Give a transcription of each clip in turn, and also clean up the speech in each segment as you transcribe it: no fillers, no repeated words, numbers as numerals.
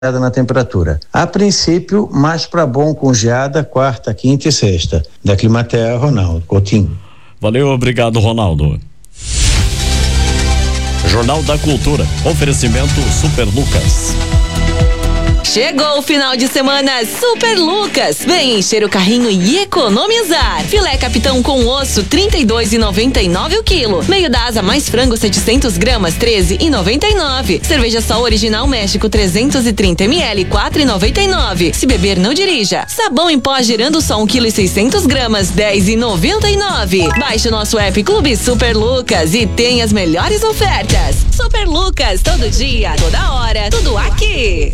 na temperatura. A princípio, mais para bom com geada, quarta, quinta e sexta. Da Climatea, Ronaldo Coutinho. Valeu, obrigado, Ronaldo. Jornal da Cultura, oferecimento Super Lucas. Chegou o final de semana Super Lucas. Vem encher o carrinho e economizar. Filé capitão com osso, R$32,99 o quilo. Meio da asa mais frango 700 gramas, R$13,99. Cerveja Sol Original México 330 ml, R$4,99. Se beber, não dirija. Sabão em pó girando só 1,6 kg, R$10,99. Baixe o nosso app Clube Super Lucas e tem as melhores ofertas. Super Lucas, todo dia, toda hora, tudo aqui.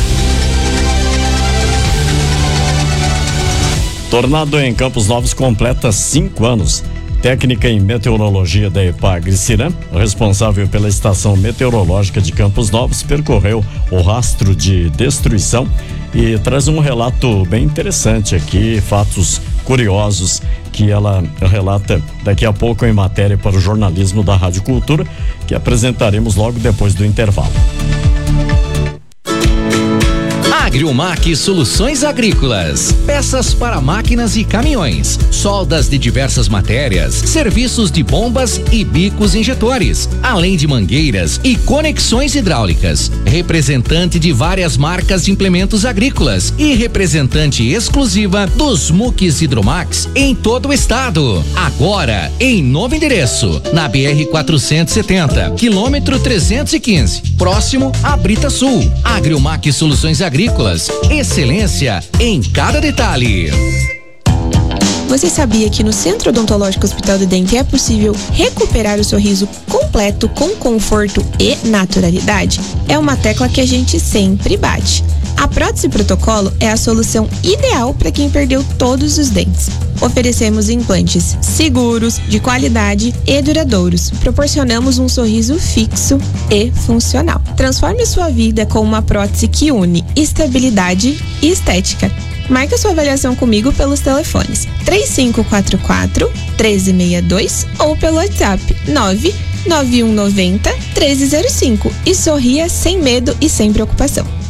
Tornado em Campos Novos completa 5 anos. Técnica em meteorologia da Epagre-Ciram, responsável pela estação meteorológica de Campos Novos, percorreu o rastro de destruição e traz um relato bem interessante aqui, fatos curiosos que ela relata daqui a pouco em matéria para o jornalismo da Rádio Cultura, que apresentaremos logo depois do intervalo. Agriomac Soluções Agrícolas, peças para máquinas e caminhões, soldas de diversas matérias, serviços de bombas e bicos injetores, além de mangueiras e conexões hidráulicas, representante de várias marcas de implementos agrícolas e representante exclusiva dos Muques Hidromax em todo o estado. Agora, em novo endereço, na BR-470, quilômetro 315, próximo a Brita Sul. Agriomac Soluções Agrícolas, excelência em cada detalhe. Você sabia que no Centro Odontológico Hospital do Dente é possível recuperar o sorriso completo com conforto e naturalidade? É uma tecla que a gente sempre bate. A prótese protocolo é a solução ideal para quem perdeu todos os dentes. Oferecemos implantes seguros, de qualidade e duradouros. Proporcionamos um sorriso fixo e funcional. Transforme sua vida com uma prótese que une estabilidade e estética. Marque sua avaliação comigo pelos telefones 3544-1362 ou pelo WhatsApp 99190-1305 e sorria sem medo e sem preocupação.